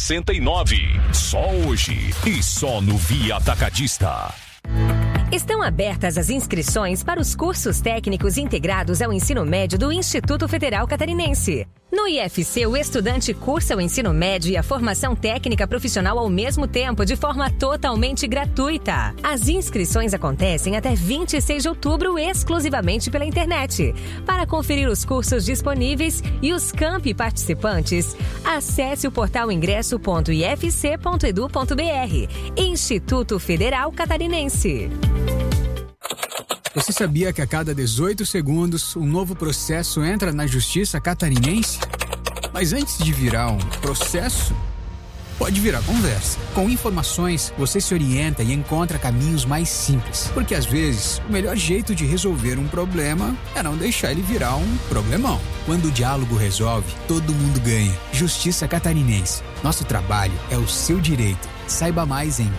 69. Só hoje e só no Via Atacadista. Estão abertas as inscrições para os cursos técnicos integrados ao ensino médio do Instituto Federal Catarinense. No IFC, o estudante cursa o ensino médio e a formação técnica profissional ao mesmo tempo, de forma totalmente gratuita. As inscrições acontecem até 26 de outubro, exclusivamente pela internet. Para conferir os cursos disponíveis e os campi participantes, acesse o portal ingresso.ifc.edu.br. Instituto Federal Catarinense. Você sabia que a cada 18 segundos um novo processo entra na Justiça Catarinense? Mas antes de virar um processo, pode virar conversa. Com informações, você se orienta e encontra caminhos mais simples. Porque às vezes, o melhor jeito de resolver um problema é não deixar ele virar um problemão. Quando o diálogo resolve, todo mundo ganha. Justiça Catarinense. Nosso trabalho é o seu direito. Saiba mais em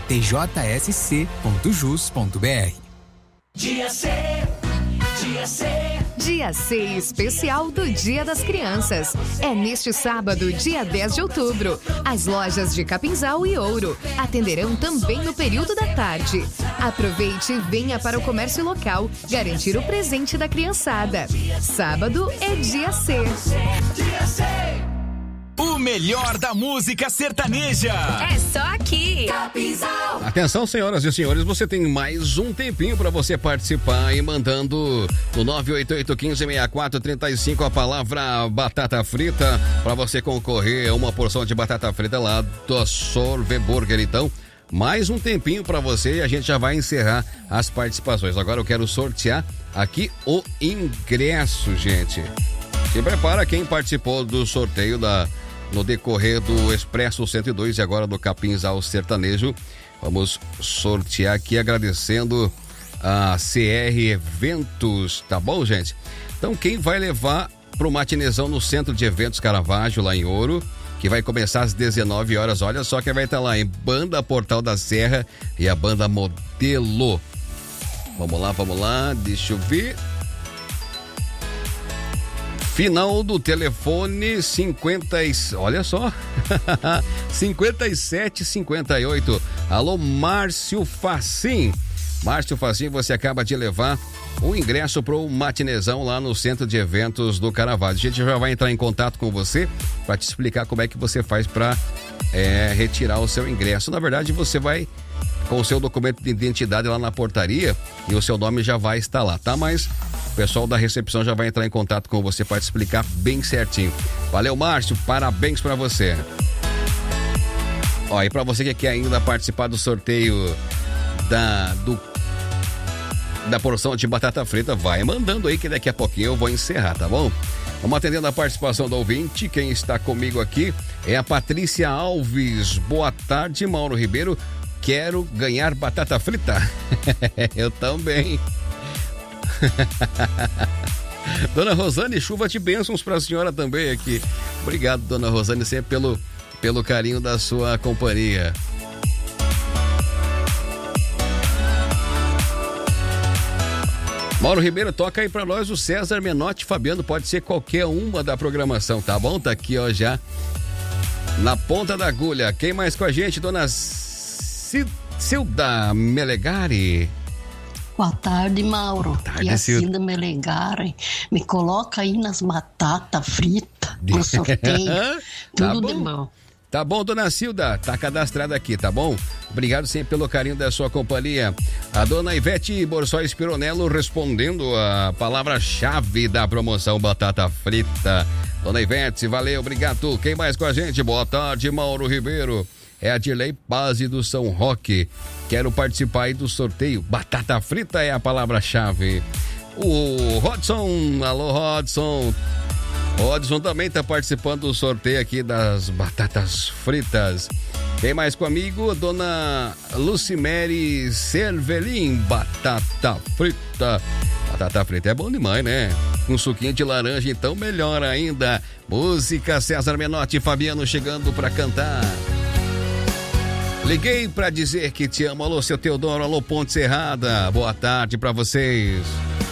tjsc.jus.br. Dia C, Dia C. Dia C especial do Dia das Crianças. É neste sábado, dia 10 de outubro. As lojas de Capinzal e Ouro atenderão também no período da tarde. Aproveite e venha para o comércio local garantir o presente da criançada. Sábado é Dia C. Dia C. O melhor da música sertaneja. É só aqui. Capinzal. Atenção, senhoras e senhores, você tem mais um tempinho para você participar e mandando no 988-1564-35 a palavra batata frita para você concorrer a uma porção de batata frita lá do Sorve Burger. Então, mais um tempinho para você e a gente já vai encerrar as participações. Agora eu quero sortear aqui o ingresso, gente. Se prepara quem participou do sorteio no decorrer do Expresso 102 e agora do Capinzal Sertanejo. Vamos sortear aqui agradecendo a CR Eventos, tá bom, gente? Então quem vai levar pro matinezão no Centro de Eventos Caravaggio, lá em Ouro, que vai começar às 19 horas, olha só quem vai estar lá, em Banda Portal da Serra e a Banda Modelo. Vamos lá, deixa eu ver. Final do telefone 50, olha só, 5758. Alô, Márcio Facim. Márcio Facim, você acaba de levar o ingresso pro matinezão lá no Centro de Eventos do Caravaggio. A gente já vai entrar em contato com você para te explicar como é que você faz para retirar o seu ingresso. Na verdade, você vai com o seu documento de identidade lá na portaria e o seu nome já vai estar lá, tá? Mas o pessoal da recepção já vai entrar em contato com você para te explicar bem certinho. Valeu, Márcio, parabéns para você. Ó, e para você que quer ainda participar do sorteio da porção de batata frita, vai mandando aí que daqui a pouquinho eu vou encerrar, tá bom? Vamos atendendo a participação do ouvinte. Quem está comigo aqui é a Patrícia Alves. Boa tarde, Mauro Ribeiro. Quero ganhar batata frita. Eu também. Dona Rosane, chuva de bênçãos para a senhora também aqui. Obrigado, Dona Rosane, sempre pelo carinho da sua companhia. Mauro Ribeiro, toca aí pra nós o César Menotti Fabiano, pode ser qualquer uma da programação, tá bom? Tá aqui, ó, já na ponta da agulha. Quem mais com a gente? Dona Cilda Melegari. Boa tarde, Mauro. Boa tarde, e a Cilda Melegari. Me coloca aí nas batatas fritas no sorteio. Tudo tá de bom. Tá bom, Dona Cilda, tá cadastrada aqui, tá bom? Obrigado sempre pelo carinho da sua companhia. A Dona Ivete Borsóis Pironello respondendo a palavra-chave da promoção batata frita. Dona Ivete, valeu, obrigado. Quem mais com a gente? Boa tarde, Mauro Ribeiro. É a Dirley Paz do São Roque. Quero participar aí do sorteio. Batata frita é a palavra-chave. O Rodson, alô Rodson. O Rodson também está participando do sorteio aqui das batatas fritas. Quem mais comigo? Dona Lucimere Cervelin, batata frita. Batata frita é bom demais, né? Com suquinho de laranja, então melhor ainda. Música César Menotti e Fabiano chegando para cantar. Liguei pra dizer que te amo. Alô, seu Teodoro. Alô, Ponte Serrada. Boa tarde pra vocês.